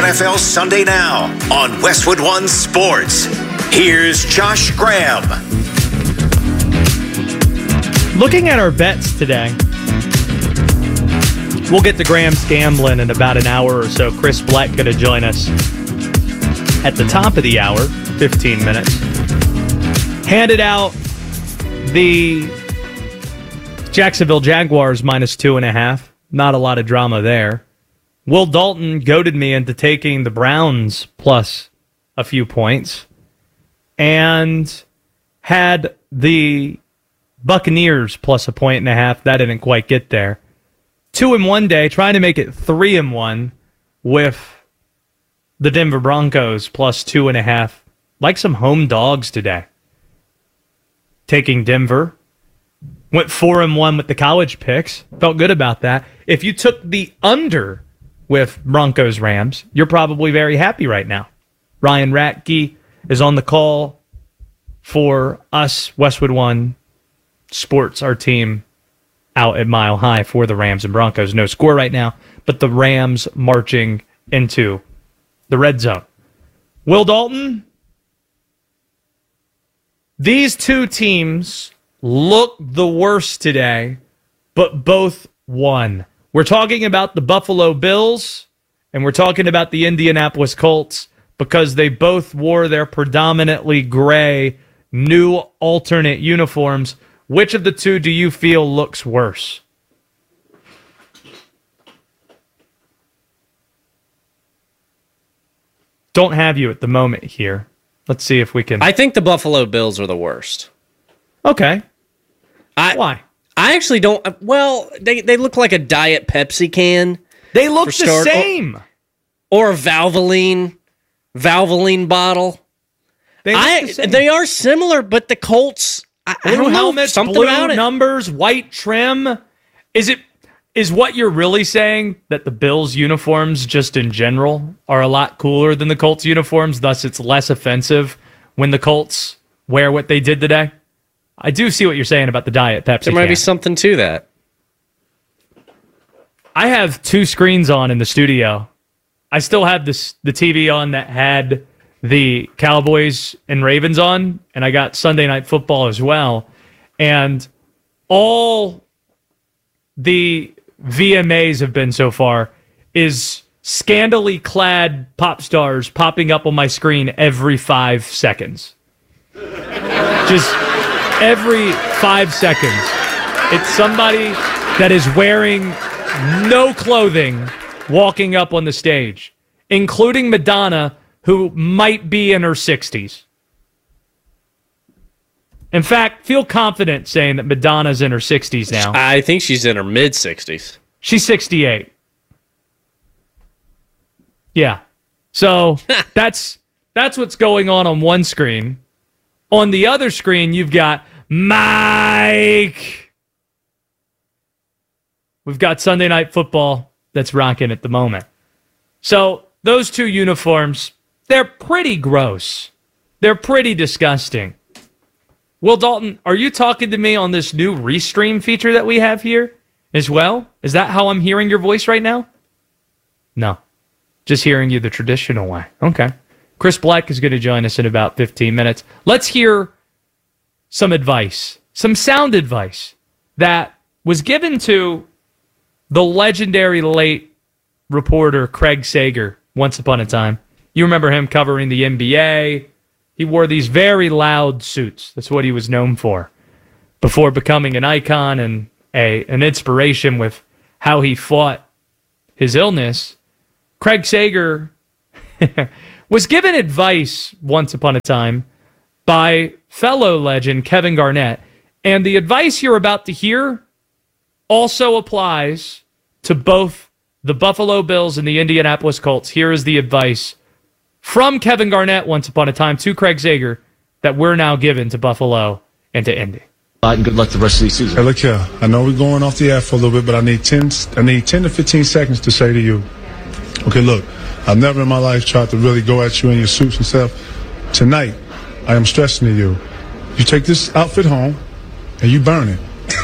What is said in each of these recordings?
NFL Sunday Now on Westwood One Sports. Here's Josh Graham. Looking at our bets today, we'll get to Graham's Gambling in about an hour or so. Chris Black going to join us at the top of the hour, 15 minutes. Handed out the Jacksonville Jaguars -2.5. Not a lot of drama there. Will Dalton goaded me into taking the Browns plus a few points and had the Buccaneers plus 1.5. That didn't quite get there. 2 in one day, trying to make it 3 in one with the Denver Broncos plus 2.5. Like some home dogs today. Taking Denver. Went 4 in one with the college picks. Felt good about that. If you took the under with Broncos Rams, you're probably very happy right now. Ryan Ratke is on the call for us, Westwood One Sports, our team out at Mile High for the Rams and Broncos. No score right now, but the Rams marching into the red zone. Will Dalton, these two teams look the worst today, but both won. We're talking about the Buffalo Bills, and we're talking about the Indianapolis Colts because they both wore their predominantly gray, new alternate uniforms. Which of the two do you feel looks worse? Don't have you at the moment here. Let's see if we can... I think the Buffalo Bills are the worst. Okay. Why? I actually don't... Well, they look like a Diet Pepsi can. They look the same. Or a Valvoline bottle. They are similar, but the Colts... I don't know, helmets, something blue about it. Numbers, white trim. Is what you're really saying that the Bills uniforms just in general are a lot cooler than the Colts uniforms, thus it's less offensive when the Colts wear what they did today? I do see what you're saying about the Diet Pepsi. There might be something to that. I have 2 screens on in the studio. I still have the TV on that had the Cowboys and Ravens on, and I got Sunday Night Football as well. And all the VMAs have been so far is scandally clad pop stars popping up on my screen every 5 seconds. Just every 5 seconds. It's somebody that is wearing no clothing walking up on the stage, including Madonna, who might be in her 60s. In fact, feel confident saying that Madonna's in her 60s now. I think she's in her mid-60s. She's 68. Yeah. So that's what's going on one screen. On the other screen, you've got Mike. We've got Sunday Night Football that's rocking at the moment. So those 2 uniforms, they're pretty gross. They're pretty disgusting. Will Dalton, are you talking to me on this new Restream feature that we have here as well? Is that how I'm hearing your voice right now? No. Just hearing you the traditional way. Okay. Chris Black is going to join us in about 15 minutes. Let's hear some advice, some sound advice that was given to the legendary late reporter Craig Sager once upon a time. You remember him covering the NBA. He wore these very loud suits. That's what he was known for before becoming an icon and an inspiration with how he fought his illness. Craig Sager was given advice once upon a time by fellow legend Kevin Garnett. And the advice you're about to hear also applies to both the Buffalo Bills and the Indianapolis Colts. Here is the advice from Kevin Garnett once upon a time to Craig Sager that we're now given to Buffalo and to Indy. And good luck the rest of the season. Hey, look here. I know we're going off the air for a little bit, but I need 10 to 15 seconds to say to you, okay, look, I've never in my life tried to really go at you in your suits and stuff. Tonight, I am stressing to you, you take this outfit home and you burn it.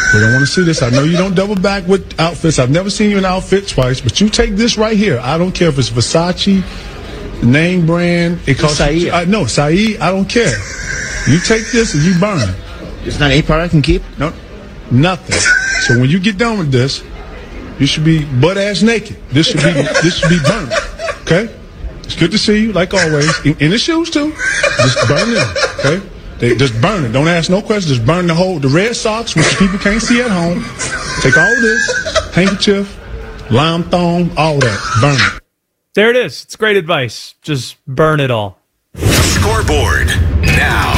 We don't want to see this. I know you don't double back with outfits. I've never seen you in an outfit twice, but you take this right here. I don't care if it's Versace, name brand. It costs Saeed. No, Saeed, I don't care. You take this and you burn it. It's not a product I can keep? No, nothing. So when you get done with this, you should be butt-ass naked. This should be burnt, okay? It's good to see you, like always. In the shoes, too. Just burn them, okay? They just burn it. Don't ask no questions. Just burn the red socks, which people can't see at home. Take all of this, handkerchief, lime thong, all that. Burn it. There it is. It's great advice. Just burn it all. Scoreboard now.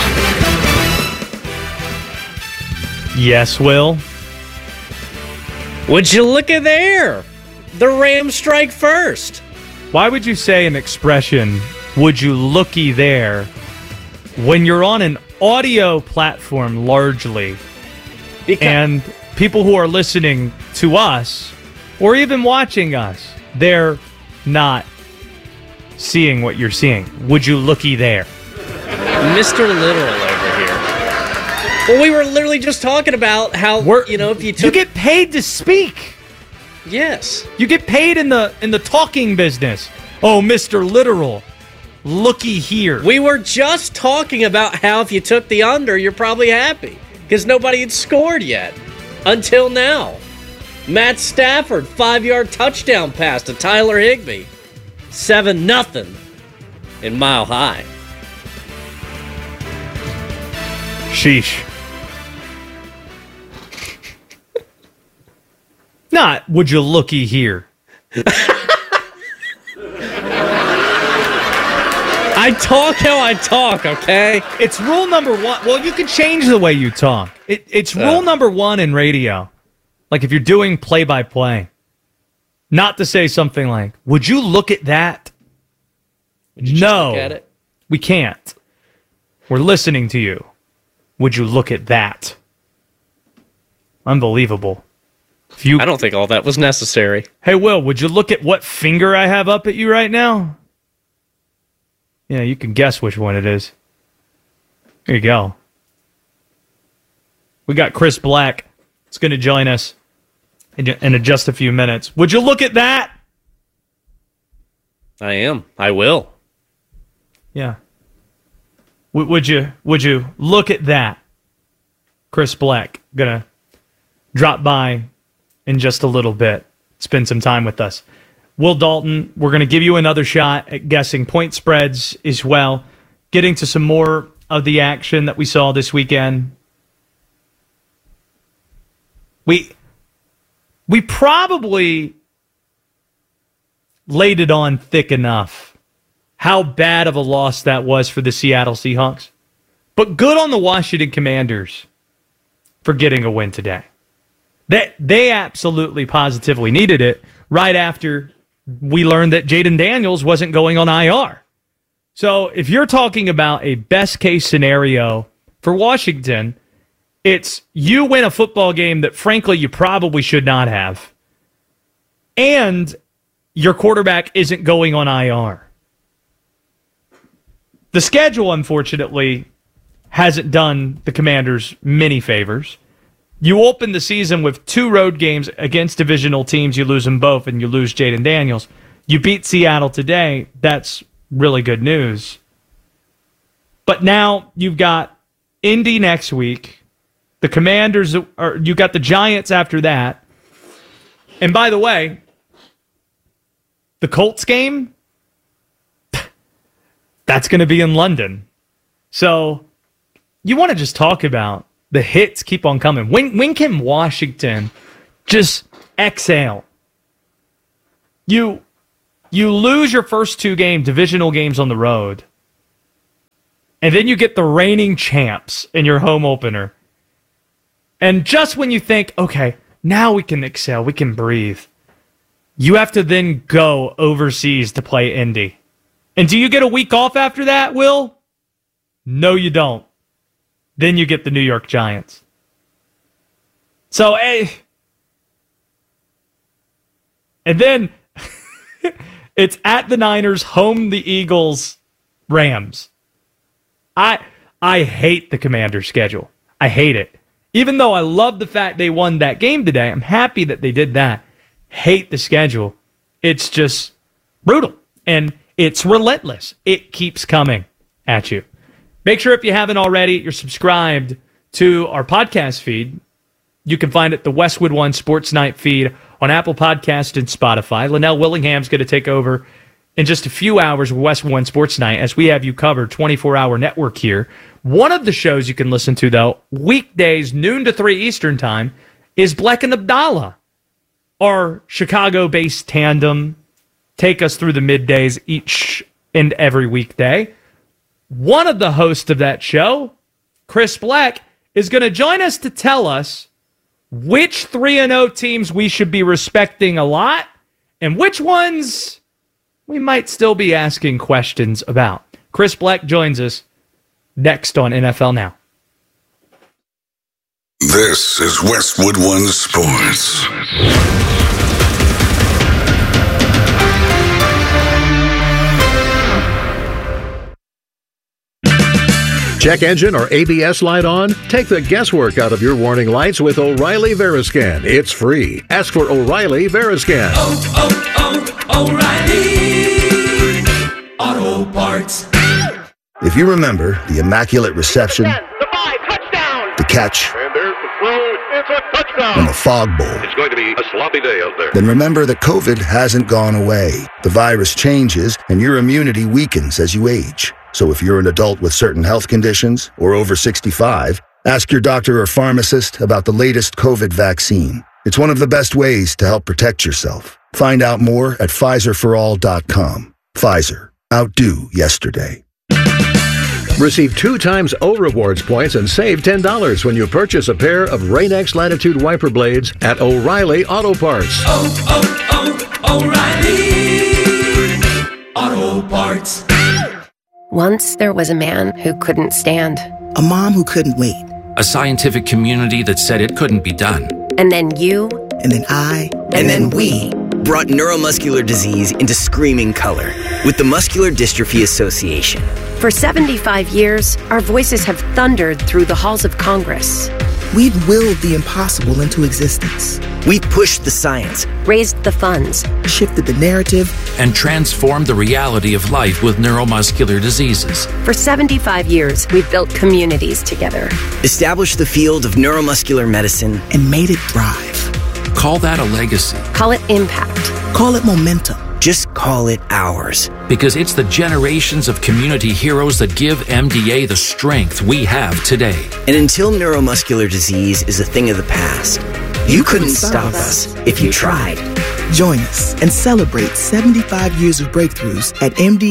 Yes, Will. Would you look at there? The Rams strike first. Why would you say an expression, would you looky there, when you're on an audio platform largely, and people who are listening to us, or even watching us, they're not seeing what you're seeing? Would you looky there? Mr. Literal over here. Well, we were literally just talking about how, if you took... You get paid to speak. Yes. You get paid in the talking business. Oh, Mr. Literal. Looky here. We were just talking about how if you took the under, you're probably happy. Because nobody had scored yet. Until now. Matt Stafford, 5-yard touchdown pass to Tyler Higbee. 7-0 in Mile High. Sheesh. Not, would you looky here? I talk how I talk, okay? It's rule number one. Well, you can change the way you talk. It's rule number one in radio. Like if you're doing play-by-play. Not to say something like, would you look at that? No, look at it? We can't. We're listening to you. Would you look at that? Unbelievable. I don't think all that was necessary. Hey, Will, would you look at what finger I have up at you right now? Yeah, you can guess which one it is. There you go. We got Chris Black. It's going to join us in just a few minutes. Would you look at that? I am. I will. Yeah. Would you look at that? Chris Black gonna drop by in just a little bit. Spend some time with us. Will Dalton, we're going to give you another shot at guessing point spreads as well. Getting to some more of the action that we saw this weekend. We probably laid it on thick enough how bad of a loss that was for the Seattle Seahawks. But good on the Washington Commanders for getting a win today. They absolutely positively needed it right after we learned that Jaden Daniels wasn't going on IR. So if you're talking about a best case scenario for Washington, it's you win a football game that frankly you probably should not have, and your quarterback isn't going on IR. The schedule, unfortunately, hasn't done the Commanders many favors. You open the season with 2 road games against divisional teams. You lose them both, and you lose Jaden Daniels. You beat Seattle today. That's really good news. But now you've got Indy next week. The Commanders, you got the Giants after that. And by the way, the Colts game, that's going to be in London. So you want to just talk about the hits keep on coming. When can Washington just exhale? You lose your first 2 divisional games on the road, and then you get the reigning champs in your home opener. And just when you think, okay, now we can exhale, we can breathe, you have to then go overseas to play Indy. And do you get a week off after that, Will? No, you don't. Then you get the New York Giants. So, and then it's at the Niners, home the Eagles, Rams. I hate the Commander's schedule. I hate it. Even though I love the fact they won that game today, I'm happy that they did that. Hate the schedule. It's just brutal, and it's relentless. It keeps coming at you. Make sure if you haven't already, you're subscribed to our podcast feed. You can find it the Westwood One Sports Night feed on Apple Podcast and Spotify. Linnell Willingham's going to take over in just a few hours with Westwood One Sports Night as we have you covered 24-hour network here. One of the shows you can listen to, though, weekdays, noon to 3 Eastern time, is Bleck and Abdallah, our Chicago-based tandem. Take us through the middays each and every weekday. One of the hosts of that show, Chris Bleck, is going to join us to tell us which 3-0 teams we should be respecting a lot and which ones we might still be asking questions about. Chris Bleck joins us next on NFL Now. This is Westwood One Sports. Check engine or ABS light on? Take the guesswork out of your warning lights with O'Reilly Veriscan. It's free. Ask for O'Reilly Veriscan. O'Reilly Auto Parts. If you remember the Immaculate Reception, the 5, touchdown, the catch, and there's the throw, it's a touchdown, and the Fog Bowl, it's going to be a sloppy day out there. then remember that COVID hasn't gone away. The virus changes, and your immunity weakens as you age. So if you're an adult with certain health conditions or over 65, ask your doctor or pharmacist about the latest COVID vaccine. It's one of the best ways to help protect yourself. Find out more at PfizerForAll.com. Pfizer. Outdo yesterday. Receive 2 times O Rewards points and save $10 when you purchase a pair of Rain-X Latitude wiper blades at O'Reilly Auto Parts. O'Reilly Auto Parts. Once there was a man who couldn't stand. A mom who couldn't wait. A scientific community that said it couldn't be done. And then you. And then I. And then we brought neuromuscular disease into screaming color with the Muscular Dystrophy Association. For 75 years, our voices have thundered through the halls of Congress. We've willed the impossible into existence. We've pushed the science, raised the funds, shifted the narrative, and transformed the reality of life with neuromuscular diseases. For 75 years, we've built communities together, established the field of neuromuscular medicine, and made it thrive. Call that a legacy. Call it impact. Call it momentum. Just call it ours. Because it's the generations of community heroes that give MDA the strength we have today. And until neuromuscular disease is a thing of the past, you couldn't stop us if you tried. Join us and celebrate 75 years of breakthroughs at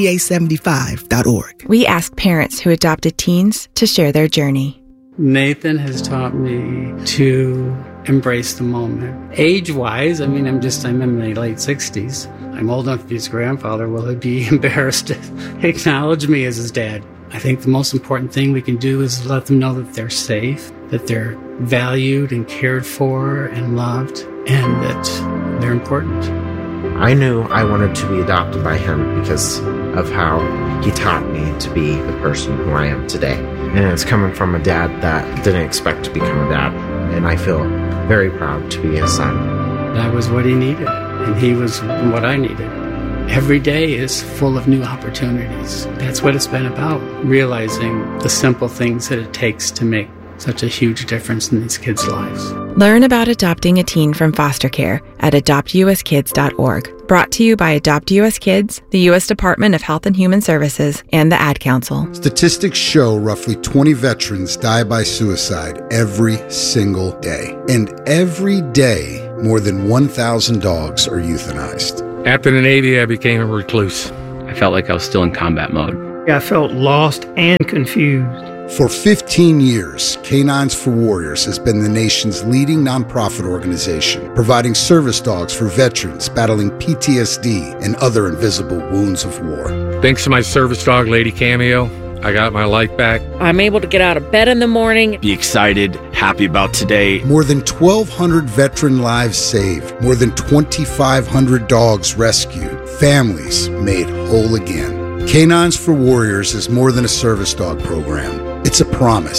MDA75.org. We ask parents who adopted teens to share their journey. Nathan has taught me to embrace the moment. Age-wise, I'm in my late 60s. I'm old enough to be his grandfather. Will he be embarrassed to acknowledge me as his dad? I think the most important thing we can do is let them know that they're safe, that they're valued and cared for and loved, and that they're important. I knew I wanted to be adopted by him because of how he taught me to be the person who I am today. And it's coming from a dad that didn't expect to become a dad. And I feel very proud to be his son. That was what he needed, and he was what I needed. Every day is full of new opportunities. That's what it's been about, realizing the simple things that it takes to make such a huge difference in these kids' lives. Learn about adopting a teen from foster care at adoptuskids.org. Brought to you by Adopt US Kids, the U.S. Department of Health and Human Services, and the Ad Council. Statistics show roughly 20 veterans die by suicide every single day. And every day, more than 1,000 dogs are euthanized. After the Navy, I became a recluse. I felt like I was still in combat mode. I felt lost and confused. For 15 years, Canines for Warriors has been the nation's leading nonprofit organization, providing service dogs for veterans battling PTSD and other invisible wounds of war. Thanks to my service dog, Lady Cameo, I got my life back. I'm able to get out of bed in the morning. Be excited, happy about today. More than 1,200 veteran lives saved. More than 2,500 dogs rescued. Families made whole again. Canines for Warriors is more than a service dog program. It's a promise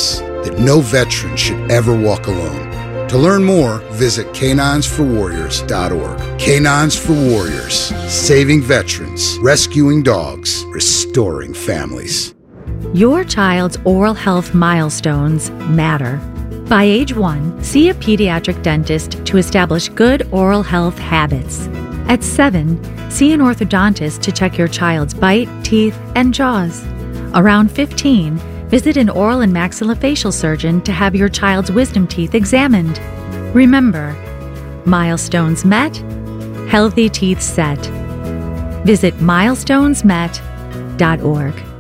that no veteran should ever walk alone. To learn more, visit caninesforwarriors.org. Canines for Warriors, saving veterans, rescuing dogs, restoring families. Your child's oral health milestones matter. By age 1, see a pediatric dentist to establish good oral health habits. At 7, see an orthodontist to check your child's bite, teeth, and jaws. Around 15, visit an oral and maxillofacial surgeon to have your child's wisdom teeth examined. Remember, milestones met, healthy teeth set. Visit milestonesmet.org.